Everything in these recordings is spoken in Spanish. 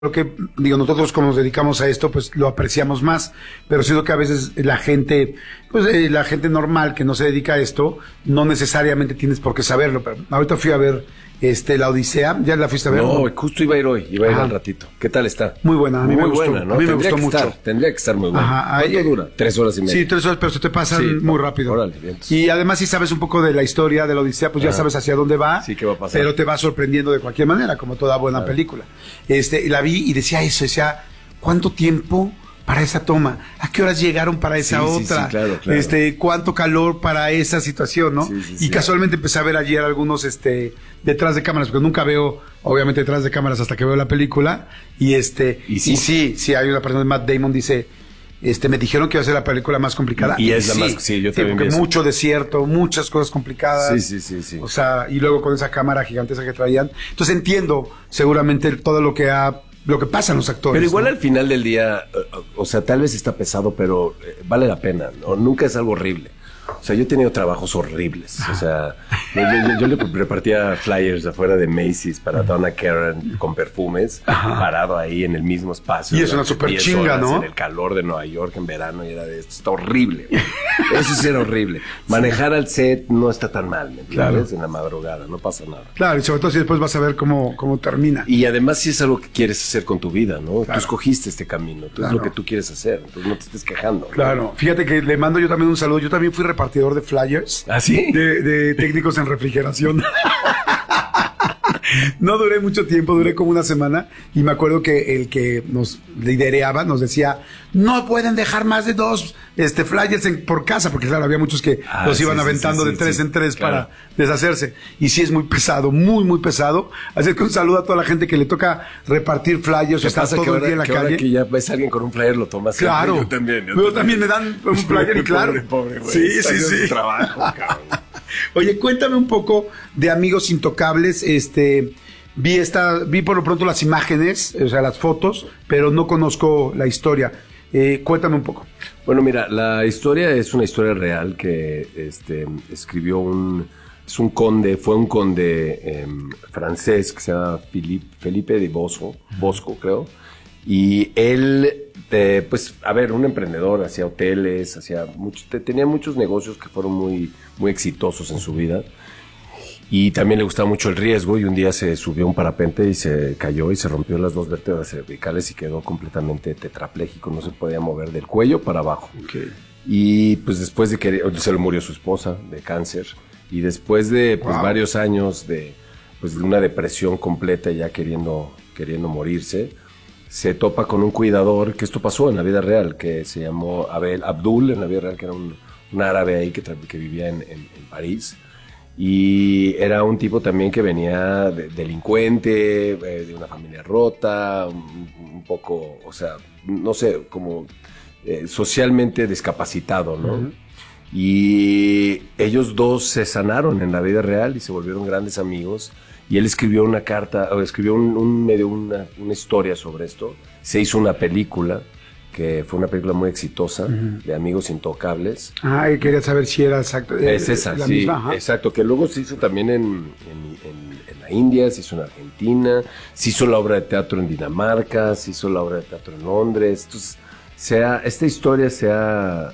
Creo que, digo, nosotros como nos dedicamos a esto, pues lo apreciamos más, pero siento que a veces la gente, pues la gente normal que no se dedica a esto, no necesariamente tienes por qué saberlo, pero ahorita fui a ver la Odisea. ¿Ya la fuiste a ver? No, justo iba a ir hoy, iba a ir al ratito. ¿Qué tal está? Muy buena, a mí me gustó, buena, ¿no? a mí me gustó mucho. Tendría que estar muy buena. Ajá, ¿Cuánto dura? 3 horas y media. Sí, 3 horas, pero se te pasan muy rápido. Órale, bien. Y además si sabes un poco de la historia de la Odisea, pues ya sabes hacia dónde va. Sí, qué va a pasar. Pero te va sorprendiendo de cualquier manera, como toda buena película. La vi y decía, ¿cuánto tiempo para esa toma? ¿A qué horas llegaron para esa otra? Sí, claro. ¿Cuánto calor para esa situación, no? Sí, y casualmente empecé a ver ayer algunos detrás de cámaras, porque nunca veo, obviamente, detrás de cámaras hasta que veo la película. Y sí, hay una persona de Matt Damon, dice, me dijeron que iba a ser la película más complicada. Y es la más, sí, yo también porque mucho desierto, muchas cosas complicadas. Sí. O sea, y luego con esa cámara gigantesca que traían. Entonces entiendo seguramente todo lo que pasa en los actores. Pero igual, ¿no? al final del día, o sea, tal vez está pesado, pero vale la pena, ¿no? Nunca es algo horrible. O sea, yo he tenido trabajos horribles. O sea, yo le repartía flyers afuera de Macy's para Donna Karan con perfumes, parado ahí en el mismo espacio. Y es una super chinga, ¿no? En el calor de Nueva York en verano, y era de esto, está horrible. Eso sí era horrible. Manejar al set no está tan mal, ¿me entiendes? Claro. En la madrugada, no pasa nada. Claro, y sobre todo si después vas a ver cómo termina. Y además si es algo que quieres hacer con tu vida, ¿no? Claro. Tú escogiste este camino, tú es lo que tú quieres hacer, entonces no te estés quejando, ¿no? Claro, fíjate que le mando yo también un saludo. Yo también fui repartidor de flyers. ¿Ah, sí? De técnicos en refrigeración. No duré mucho tiempo, duré como una semana, y me acuerdo que el que nos lidereaba nos decía, no pueden dejar más de 2 flyers por casa, porque claro, había muchos que los iban aventando de 3 en 3 para deshacerse, y sí es muy pesado, muy pesado. Así que un saludo a toda la gente que le toca repartir flyers, está todo el día en la calle. Ahora que ya ves a alguien con un flyer, lo tomas. Claro, yo también. Yo también me dan un flyer y claro. Pobre, sí. Trabajo, cabrón. Oye, cuéntame un poco de Amigos Intocables. Vi por lo pronto las imágenes, o sea, las fotos, pero no conozco la historia. Cuéntame un poco. Bueno, mira, la historia es una historia real que escribió fue un conde francés que se llama Felipe de Bosco, creo. Y él, pues, a ver, un emprendedor, hacía hoteles, tenía muchos negocios que fueron muy, muy exitosos en su vida. Y también le gustaba mucho el riesgo, y un día se subió a un parapente y se cayó y se rompió las 2 vértebras cervicales y quedó completamente tetrapléjico, no se podía mover del cuello para abajo. Okay. Y pues después de que se le murió su esposa de cáncer, y después de varios años de una depresión completa, ya queriendo morirse, se topa con un cuidador, que esto pasó en la vida real, que se llamó Abdul en la vida real, que era un árabe ahí que vivía en París. Y era un tipo también que venía delincuente, de una familia rota, un poco, o sea, no sé, como socialmente discapacitado, ¿no? Uh-huh. Y ellos dos se sanaron en la vida real y se volvieron grandes amigos. Y él escribió una carta, o escribió una historia sobre esto. Se hizo una película, que fue una película muy exitosa, de Amigos Intocables. Ah, y quería saber si era exacto. Es esa, sí, misma, exacto, que luego se hizo también en la India, se hizo en Argentina, se hizo la obra de teatro en Dinamarca, se hizo la obra de teatro en Londres. Entonces, esta historia se ha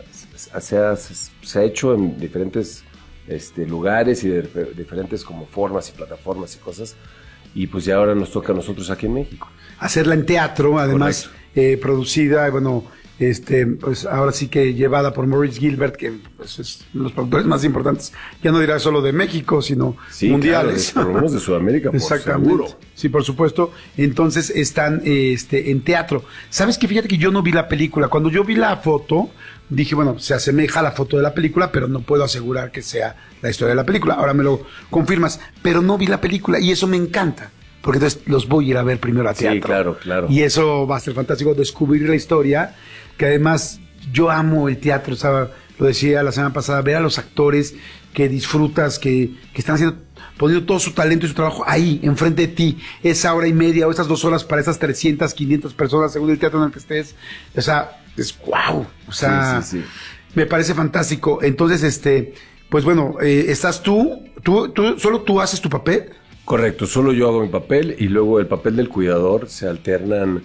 hecho en diferentes lugares y de diferentes como formas y plataformas y cosas, y pues ya ahora nos toca a nosotros aquí en México. Hacerla en teatro, además producida, bueno, pues ahora sí que llevada por Maurice Gilbert, que pues, es uno de los productores más importantes, ya no dirá solo de México, sino mundiales. Claro, por lo menos de Sudamérica, por seguro. Sí, por supuesto. Entonces están en teatro. ¿Sabes qué? Fíjate que yo no vi la película. Cuando yo vi la foto, dije, bueno, se asemeja a la foto de la película, pero no puedo asegurar que sea la historia de la película. Ahora me lo confirmas. Pero no vi la película y eso me encanta, porque entonces los voy a ir a ver primero a teatro. Sí, claro. Y eso va a ser fantástico, descubrir la historia, que además yo amo el teatro, ¿sabes? Lo decía la semana pasada, ver a los actores que disfrutas, que están poniendo todo su talento y su trabajo ahí, enfrente de ti, esa hora y media o esas 2 horas para esas 300, 500 personas, según el teatro en el que estés. O sea, es wow. O sea, sí. Me parece fantástico. Entonces, pues bueno, estás tú, solo tú haces tu papel. Correcto, solo yo hago mi papel y luego el papel del cuidador se alternan